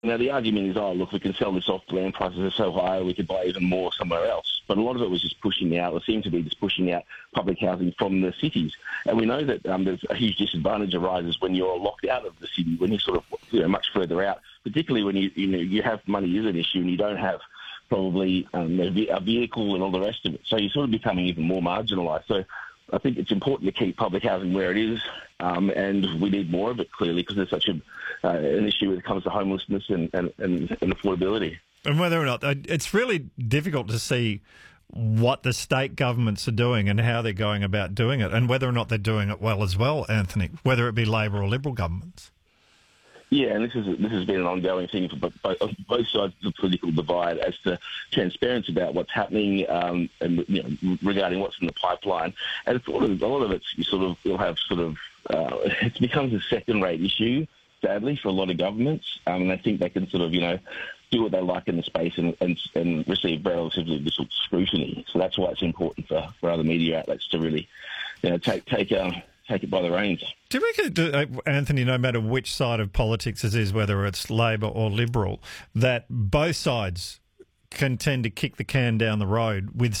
Now, the argument is, oh, look, we can sell this off, land prices are so high, we could buy even more somewhere else. But a lot of it was just pushing out, or seemed to be just pushing out public housing from the cities. And we know that there's a huge disadvantage arises when you're locked out of the city, when you're sort of much further out, particularly when you have money is an issue and you don't have probably a vehicle and all the rest of it. So you're sort of becoming even more marginalised. So I think it's important to keep public housing where it is, and we need more of it, clearly, because there's such an issue when it comes to homelessness and affordability. And whether or not it's really difficult to see what the state governments are doing and how they're going about doing it, and whether or not they're doing it well as well, Anthony, whether it be Labor or Liberal governments. Yeah, and this has been an ongoing thing for both sides of the political divide as to transparency about what's happening and regarding what's in the pipeline. And it's a lot of it it becomes a second-rate issue, sadly, for a lot of governments, and they think they can sort of do what they like in the space and receive relatively little scrutiny. So that's why it's important for other media outlets to really take it by the reins. Do you reckon, Anthony, no matter which side of politics it is, whether it's Labor or Liberal, that both sides can tend to kick the can down the road with